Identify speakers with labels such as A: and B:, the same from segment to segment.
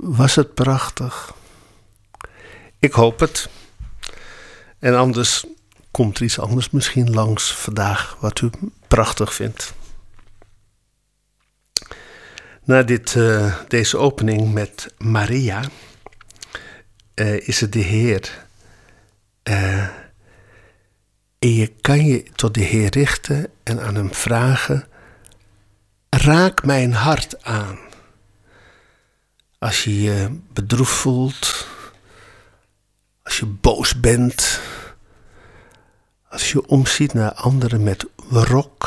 A: Was het prachtig? Ik hoop het. En anders komt er iets anders misschien langs vandaag wat u prachtig vindt. Na deze opening met Maria is het de Heer. En je kan je tot de Heer richten en aan hem vragen: raak mijn hart aan. Als je je bedroefd voelt, als je boos bent, als je omziet naar anderen met wrok,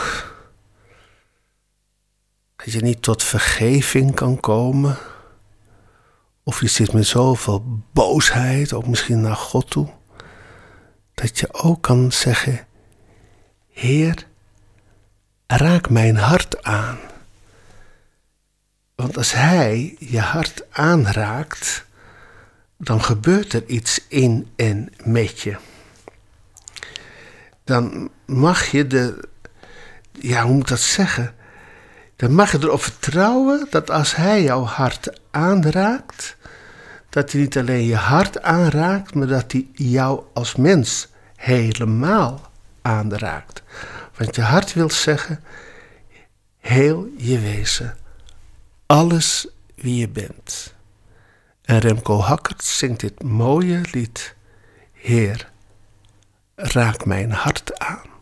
A: dat je niet tot vergeving kan komen, of je zit met zoveel boosheid, ook misschien naar God toe, dat je ook kan zeggen: Heer, raak mijn hart aan. Want als Hij je hart aanraakt, dan gebeurt er iets in en met je. Dan mag je hoe moet ik dat zeggen? Dan mag je erop vertrouwen dat als Hij jouw hart aanraakt, dat Hij niet alleen je hart aanraakt, maar dat Hij jou als mens helemaal aanraakt. Want je hart wil zeggen: heel je wezen, alles wie je bent. En Remco Hackert zingt dit mooie lied: Heer, raak mijn hart aan.